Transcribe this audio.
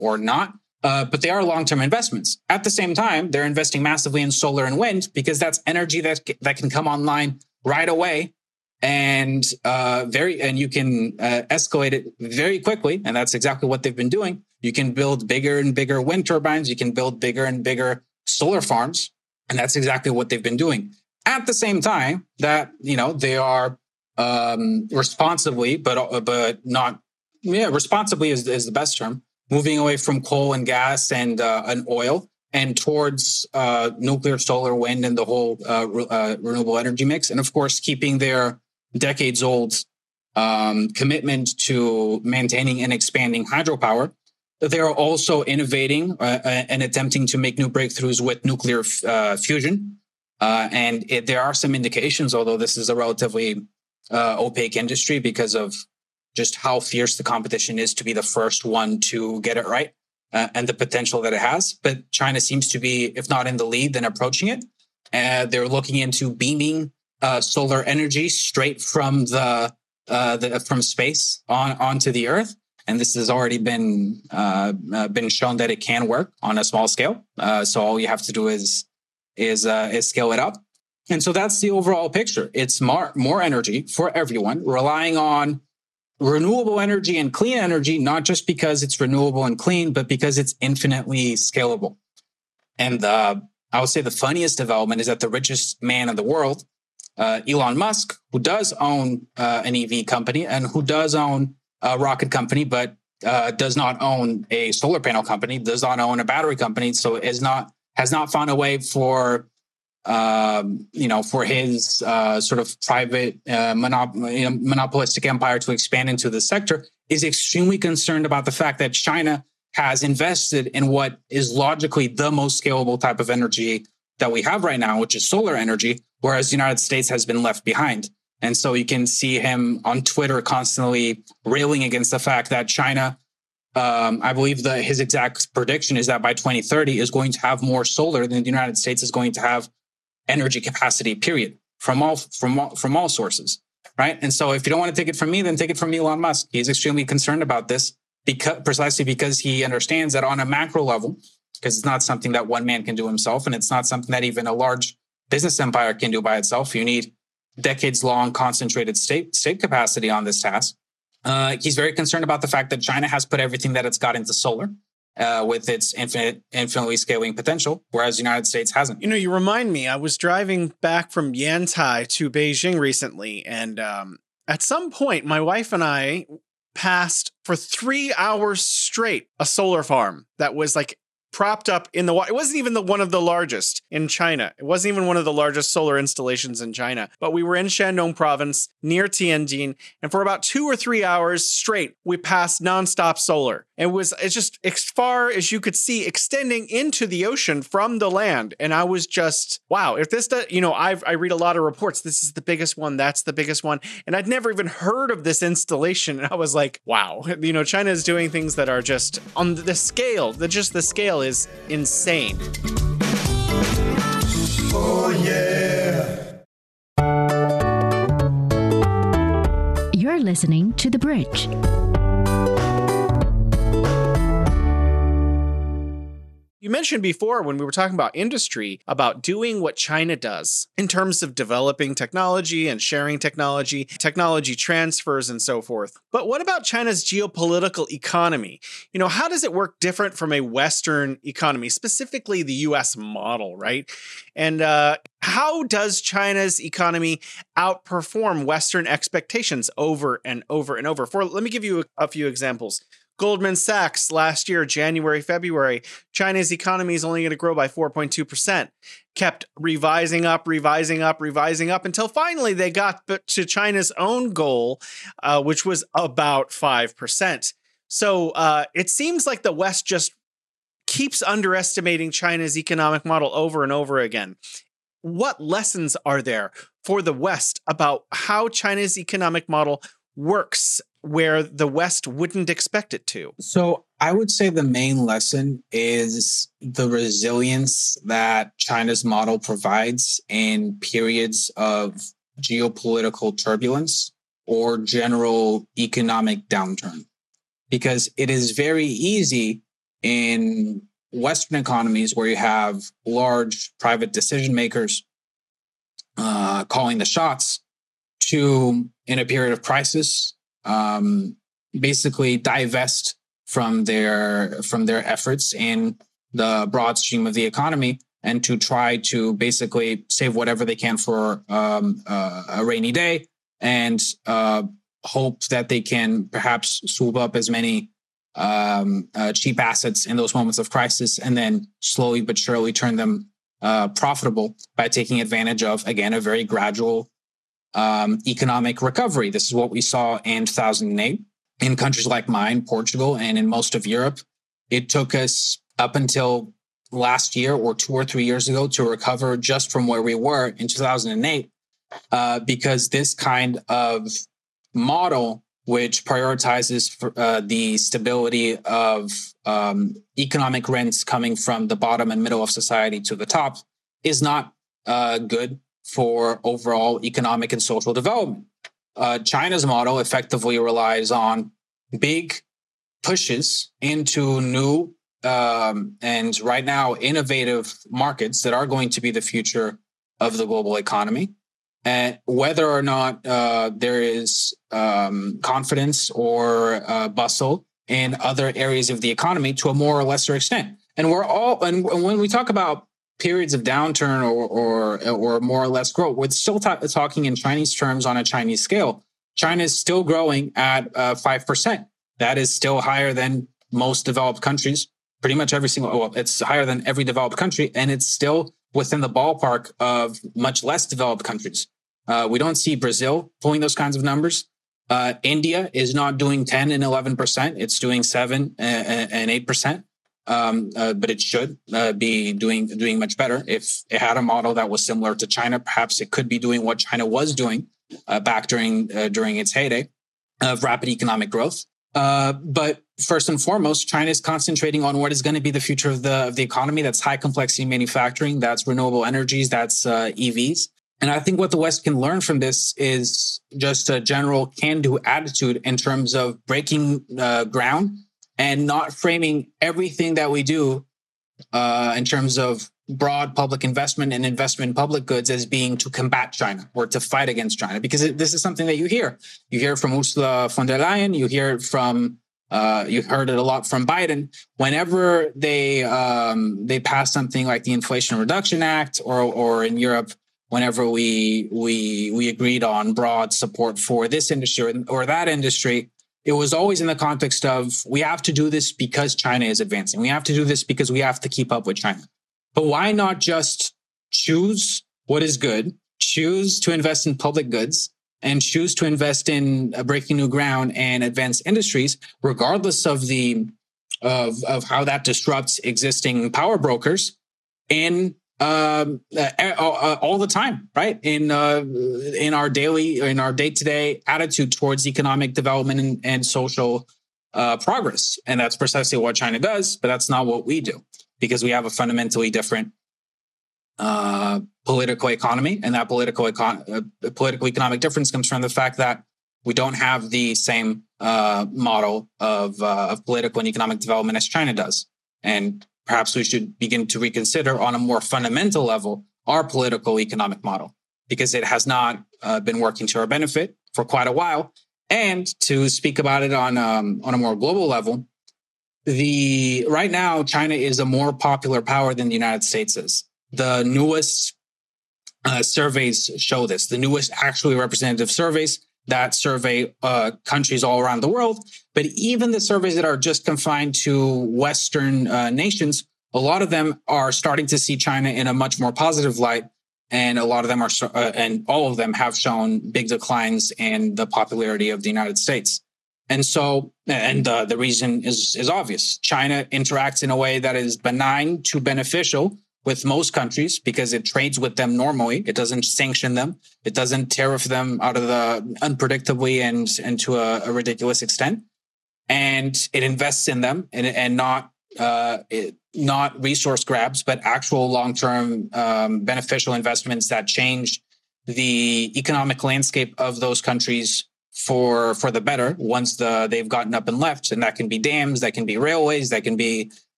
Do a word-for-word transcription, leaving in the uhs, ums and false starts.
or not. Uh, but they are long-term investments. At the same time, they're investing massively in solar and wind because that's energy that that can come online right away, and uh, very and you can uh, escalate it very quickly. And that's exactly what they've been doing. You can build bigger and bigger wind turbines. You can build bigger and bigger solar farms, and that's exactly what they've been doing. At the same time, that you know they are um, responsibly, but but not yeah, responsibly is, is the best term. Moving away from coal and gas and uh, and oil and towards uh, nuclear, solar, wind, and the whole uh, re- uh, renewable energy mix. And of course, keeping their decades-old um, commitment to maintaining and expanding hydropower. They are also innovating uh, and attempting to make new breakthroughs with nuclear f- uh, fusion. Uh, and it, there are some indications, although this is a relatively uh, opaque industry because of just how fierce the competition is to be the first one to get it right uh, and the potential that it has. But China seems to be, if not in the lead, then approaching it. Uh, they're looking into beaming uh, solar energy straight from the, uh, the from space on onto the Earth, and this has already been uh, uh, been shown that it can work on a small scale. Uh, so all you have to do is is uh, is scale it up, and so that's the overall picture. It's more more energy for everyone, relying on renewable energy and clean energy, not just because it's renewable and clean, but because it's infinitely scalable. And uh, I would say the funniest development is that the richest man in the world, uh, Elon Musk, who does own uh, an E V company and who does own a rocket company, but uh, does not own a solar panel company, does not own a battery company, so is not has not found a way for um, you know, for his uh, sort of private uh, monop- you know, monopolistic empire to expand into the sector, is extremely concerned about the fact that China has invested in what is logically the most scalable type of energy that we have right now, which is solar energy, whereas the United States has been left behind. And so you can see him on Twitter constantly railing against the fact that China, um, I believe that his exact prediction is that by twenty thirty is going to have more solar than the United States is going to have energy capacity, period, from all from all, from all sources, right? And so if you don't want to take it from me, then take it from Elon Musk. He's extremely concerned about this because precisely because he understands that on a macro level, because it's not something that one man can do himself, and it's not something that even a large business empire can do by itself. You need decades-long concentrated state state capacity on this task. Uh, he's very concerned about the fact that China has put everything that it's got into solar. Uh, with its infinite, infinitely scaling potential, whereas the United States hasn't. You know, you remind me, I was driving back from Yantai to Beijing recently, and um, at some point, my wife and I passed for three hours straight a solar farm that was like propped up in the water. It wasn't even the one of the largest in China. It wasn't even one of the largest solar installations in China. But we were in Shandong province near Tianjin, and for about two or three hours straight, we passed nonstop solar. It was it's just as far as you could see extending into the ocean from the land. And I was just, wow, if this does, you know, I've, I read a lot of reports. This is the biggest one. That's the biggest one. And I'd never even heard of this installation. And I was like, wow, you know, China is doing things that are just on the scale, the just the scale is insane. Oh, yeah. You're listening to The Bridge. You mentioned before when we were talking about industry, about doing what China does in terms of developing technology and sharing technology, technology transfers and so forth. But what about China's geopolitical economy? You know, how does it work different from a Western economy, specifically the U S model, right? And uh, how does China's economy outperform Western expectations over and over and over? For let me give you a, a few examples. Goldman Sachs last year, January, February, China's economy is only going to grow by four point two percent. Kept revising up, revising up, revising up until finally they got to China's own goal, uh, which was about five percent. So uh, it seems like the West just keeps underestimating China's economic model over and over again. What lessons are there for the West about how China's economic model works where the West wouldn't expect it to? So I would say the main lesson is the resilience that China's model provides in periods of geopolitical turbulence or general economic downturn. Because it is very easy in Western economies where you have large private decision makers uh, calling the shots to, in a period of crisis, um, basically divest from their from their efforts in the broad stream of the economy and to try to basically save whatever they can for um, uh, a rainy day and uh, hope that they can perhaps swoop up as many um, uh, cheap assets in those moments of crisis and then slowly but surely turn them uh, profitable by taking advantage of, again, a very gradual um, economic recovery. This is what we saw in two thousand eight in countries like mine, Portugal, and in most of Europe. It took us up until last year or two or three years ago to recover just from where we were in two thousand eight, uh, because this kind of model, which prioritizes for, uh, the stability of um, economic rents coming from the bottom and middle of society to the top, is not uh, good for overall economic and social development. Uh, China's model effectively relies on big pushes into new um, and right now innovative markets that are going to be the future of the global economy. And whether or not uh, there is um, confidence or uh, bustle in other areas of the economy to a more or lesser extent. And we're all, and when we talk about periods of downturn or or, or more or less growth, we're still ta- talking in Chinese terms on a Chinese scale. China is still growing at uh, five percent. That is still higher than most developed countries. Pretty much every single, well, it's higher than every developed country, and it's still within the ballpark of much less developed countries. Uh, we don't see Brazil pulling those kinds of numbers. Uh, India is not doing ten and eleven percent. It's doing seven and eight percent. Um, uh, but it should uh, be doing doing much better. If it had a model that was similar to China, perhaps it could be doing what China was doing uh, back during uh, during its heyday of rapid economic growth. Uh, but first and foremost, China is concentrating on what is going to be the future of the of the economy. That's high complexity manufacturing. That's renewable energies. That's uh, E Vs. And I think what the West can learn from this is just a general can-do attitude in terms of breaking uh, ground and not framing everything that we do uh, in terms of broad public investment and investment in public goods as being to combat China or to fight against China, because it, this is something that you hear. You hear it from Ursula von der Leyen. You hear it from, uh, you heard it a lot from Biden. Whenever they um, they pass something like the Inflation Reduction Act, or or in Europe, whenever we we we agreed on broad support for this industry or, or that industry, it was always in the context of we have to do this because China is advancing. We have to do this because we have to keep up with China. But why not just choose what is good, choose to invest in public goods, and choose to invest in uh, breaking new ground and advanced industries, regardless of the of of how that disrupts existing power brokers in um, uh, uh, all the time, right? In uh, in our daily, in our day-to-day attitude towards economic development and, and social uh, progress, and that's precisely what China does. But that's not what we do, because we have a fundamentally different uh, political economy, and that political econ- uh, political economic difference comes from the fact that we don't have the same uh, model of, uh, of political and economic development as China does. And perhaps we should begin to reconsider on a more fundamental level our political economic model, because it has not uh, been working to our benefit for quite a while. And to speak about it on um, on a more global level, the right now China is a more popular power than the United States is. The newest uh, surveys show this. The newest actually representative surveys that survey uh, countries all around the world. But even the surveys that are just confined to Western uh, nations, a lot of them are starting to see China in a much more positive light. And a lot of them are, uh, and all of them have shown big declines in the popularity of the United States. And so, and uh, the reason is, is obvious. China interacts in a way that is benign to beneficial with most countries because it trades with them normally. It doesn't sanction them. It doesn't tariff them out of the unpredictably and, and to a, a ridiculous extent. And it invests in them and, and not uh, it, not resource grabs, but actual long-term um, beneficial investments that change the economic landscape of those countries for for the better once the they've gotten up and left. And that can be dams, that can be railways, that can be